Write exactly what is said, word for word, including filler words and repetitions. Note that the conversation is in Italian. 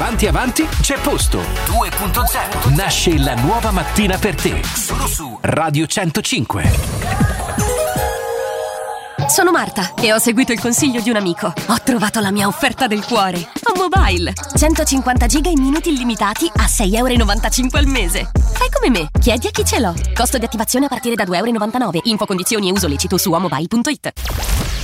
Avanti avanti, c'è posto. due punto zero. Nasce la nuova mattina per te. Solo su Radio centocinque. Sono Marta e ho seguito il consiglio di un amico. Ho trovato la mia offerta del cuore. Ho Mobile. centocinquanta giga in minuti illimitati a sei e novantacinque euro al mese. Fai come me, chiedi a chi ce l'ho. Costo di attivazione a partire da due e novantanove euro. Info, condizioni e uso lecito su amobile punto it.